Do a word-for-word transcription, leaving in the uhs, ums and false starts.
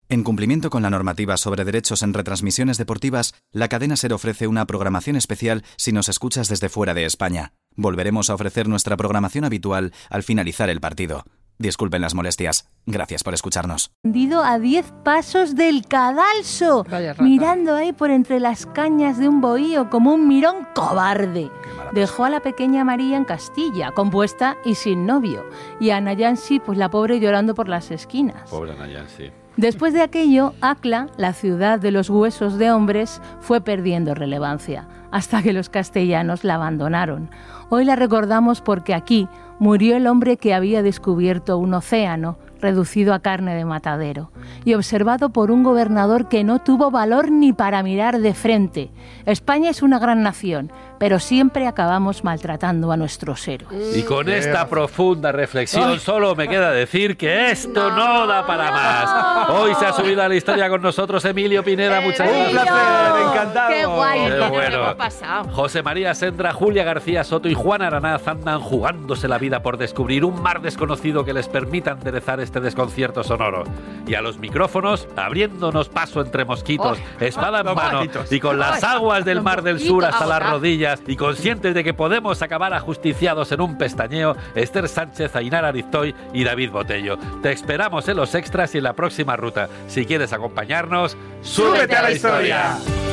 En cumplimiento con la normativa sobre derechos en retransmisiones deportivas, la cadena SER ofrece una programación especial si nos escuchas desde fuera de España. Volveremos a ofrecer nuestra programación habitual al finalizar el partido. Disculpen las molestias. Gracias por escucharnos. A diez pasos del cadalso, mirando ahí por entre las cañas de un bohío como un mirón cobarde. Dejó a la pequeña María en Castilla, compuesta y sin novio. Y a Nayansi, pues la pobre llorando por las esquinas. Pobre Nayansi. Después de aquello, Acla, la ciudad de los huesos de hombres, fue perdiendo relevancia, hasta que los castellanos la abandonaron. Hoy la recordamos porque aquí murió el hombre que había descubierto un océano reducido a carne de matadero y observado por un gobernador que no tuvo valor ni para mirar de frente. España es una gran nación, pero siempre acabamos maltratando a nuestros héroes. Y con esta profunda reflexión Ay. solo me queda decir que esto no, no da para más. Hoy se ha subido a la historia con nosotros Emilio Pineda. Muchas gracias. Un placer, encantado. Qué guay. Qué bueno. ¿Qué ha pasado? José María Sendra, Julia García Soto y Juan Aranaz andan jugándose la vida por descubrir un mar desconocido que les permita enderezar este desconcierto sonoro. Y a los micrófonos, abriéndonos paso entre mosquitos, oh, espada en mano y con las aguas del Mar del Sur hasta las rodillas, y conscientes de que podemos acabar ajusticiados en un pestañeo, Esther Sánchez, Ainara Ariztoy y David Botello. Te esperamos en los extras y en la próxima ruta. Si quieres acompañarnos, ¡súbete a la historia!